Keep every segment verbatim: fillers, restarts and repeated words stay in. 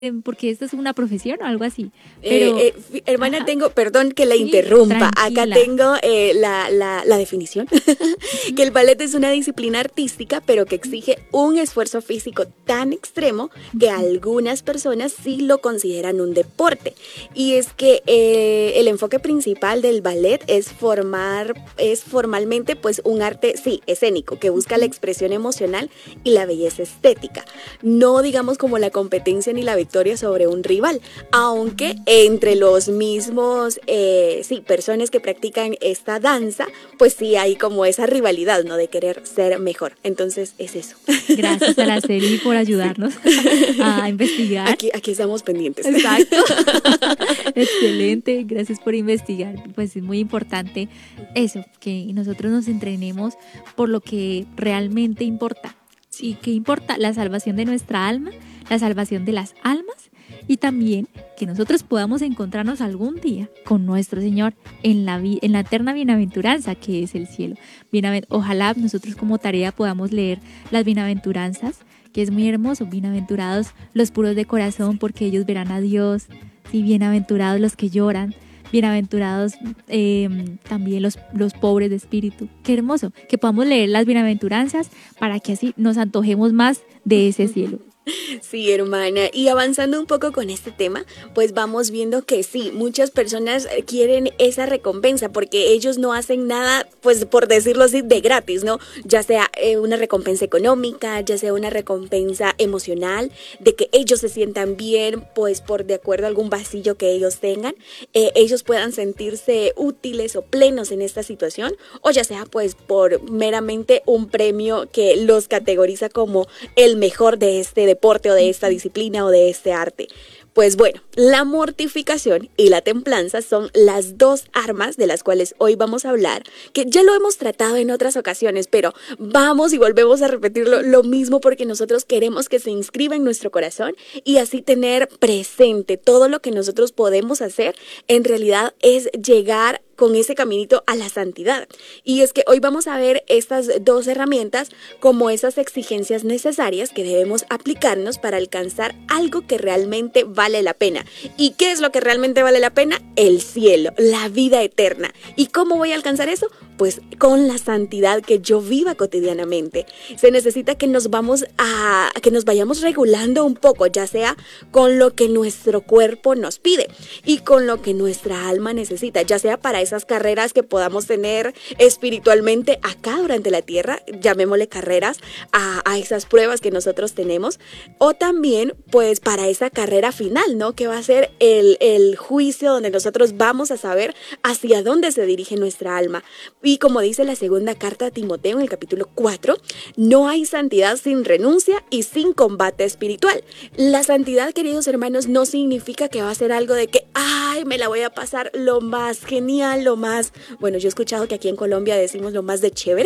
porque esto es una profesión o algo así. Pero, eh, eh, hermana, ajá. tengo, perdón que la Sí, interrumpa, tranquila. acá tengo eh, la, la, la definición, que el ballet es una disciplina artística, pero que exige un esfuerzo físico tan extremo que algunas personas sí lo consideran un deporte. Y es que eh, el enfoque principal del ballet es formar, es formalmente pues un arte, sí, escénico, que busca la expresión emocional y la belleza estética. No digamos como la competencia ni la victoria sobre un rival, aunque entre los mismos, eh, sí, personas que practican esta danza, pues sí hay como esa rivalidad, ¿no? De querer ser mejor. Entonces es eso. Gracias, Araceli, por ayudarnos sí. a investigar. Aquí, aquí estamos pendientes. Exacto. Excelente, gracias por investigar. Pues es muy importante eso, que nosotros nos entrenemos por lo que realmente importa. ¿Y qué importa? La salvación de nuestra alma, la salvación de las almas y también que nosotros podamos encontrarnos algún día con nuestro Señor en la, vi- en la eterna bienaventuranza que es el cielo. Bienaven- Ojalá nosotros como tarea podamos leer las bienaventuranzas, que es muy hermoso. Bienaventurados los puros de corazón, porque ellos verán a Dios. Sí, bienaventurados los que lloran. Bienaventurados eh, también los, los pobres de espíritu. Qué hermoso, que podamos leer las bienaventuranzas para que así nos antojemos más de ese cielo. Sí, hermana, y avanzando un poco con este tema, pues vamos viendo que sí, muchas personas quieren esa recompensa porque ellos no hacen nada, pues por decirlo así, de gratis, ¿no? Ya sea eh, una recompensa económica, ya sea una recompensa emocional, de que ellos se sientan bien, pues por de acuerdo a algún vacío que ellos tengan, eh, ellos puedan sentirse útiles o plenos en esta situación, o ya sea pues por meramente un premio que los categoriza como el mejor de este deporte o de esta disciplina o de este arte. Pues bueno, la mortificación y la templanza son las dos armas de las cuales hoy vamos a hablar, que ya lo hemos tratado en otras ocasiones, pero vamos y volvemos a repetirlo lo mismo porque nosotros queremos que se inscriba en nuestro corazón y así tener presente todo lo que nosotros podemos hacer. En realidad es llegar con ese caminito a la santidad. Y es que hoy vamos a ver estas dos herramientas como esas exigencias necesarias que debemos aplicarnos para alcanzar algo que realmente vale la pena. ¿Y qué es lo que realmente vale la pena? El cielo, la vida eterna. ¿Y cómo voy a alcanzar eso? Pues con la santidad que yo viva cotidianamente. Se necesita que nos vamos a, que nos vayamos regulando un poco, ya sea con lo que nuestro cuerpo nos pide y con lo que nuestra alma necesita, ya sea para esas carreras que podamos tener espiritualmente acá durante la tierra, llamémosle carreras a, a esas pruebas que nosotros tenemos, o también pues para esa carrera final, ¿no? Que va a ser el, el juicio donde nosotros vamos a saber hacia dónde se dirige nuestra alma. Y como dice la segunda carta a Timoteo en el capítulo cuatro, no hay santidad sin renuncia y sin combate espiritual. La santidad, queridos hermanos, no significa que va a ser algo de que, ay, me la voy a pasar lo más genial, lo más, bueno, yo he escuchado que aquí en Colombia decimos lo más de chévere,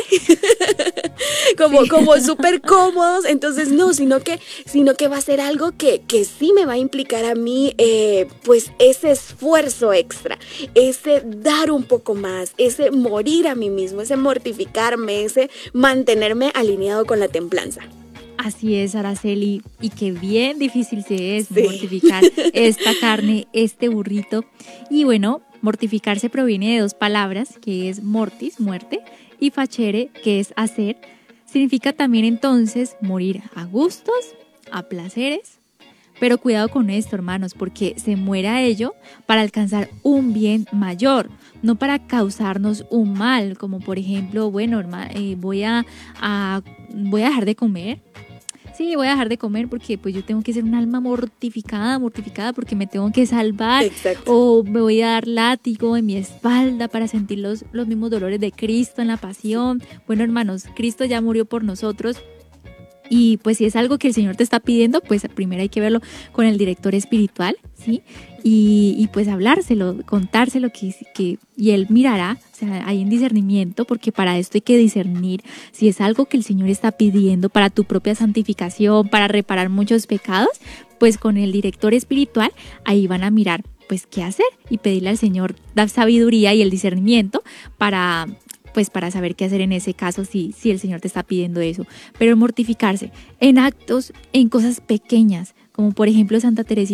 como, sí. como súper cómodos, entonces no, sino que, sino que va a ser algo que, que sí me va a implicar a mí, eh, pues ese esfuerzo extra, ese dar un poco más, ese morir a mí mismo, ese mortificarme, ese mantenerme alineado con la templanza. Así es, Araceli, y qué bien difícil se es sí. mortificar esta carne, este burrito. Y bueno, mortificarse proviene de dos palabras, que es mortis, muerte, y facere, que es hacer. Significa también entonces morir a gustos, a placeres. Pero cuidado con esto, hermanos, porque se muere a ello para alcanzar un bien mayor, no para causarnos un mal, como por ejemplo, bueno, hermano, eh, voy a, a, voy a dejar de comer. Sí, voy a dejar de comer porque pues yo tengo que ser un alma mortificada, mortificada porque me tengo que salvar. Exacto. O me voy a dar látigo en mi espalda para sentir los, los mismos dolores de Cristo en la pasión. Bueno, hermanos, Cristo ya murió por nosotros. Y pues si es algo que el Señor te está pidiendo, pues primero hay que verlo con el director espiritual, ¿sí? Y, y pues hablárselo, contárselo que, que, y Él mirará, o sea, hay un discernimiento, porque para esto hay que discernir si es algo que el Señor está pidiendo para tu propia santificación, para reparar muchos pecados, pues con el director espiritual ahí van a mirar pues qué hacer y pedirle al Señor la sabiduría y el discernimiento para... pues para saber qué hacer en ese caso si, si el Señor te está pidiendo eso. Pero mortificarse en actos, en cosas pequeñas, como por ejemplo Santa Teresita